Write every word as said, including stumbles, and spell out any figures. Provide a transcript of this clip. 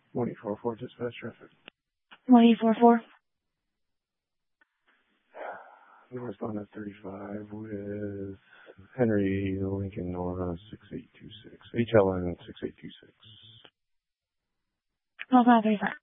one eight four four, dispatch traffic. one eight four four. We respond at thirty-five with Henry Lincoln Nora six eight two six. H L N six eight two six. twelve nine thirty-five.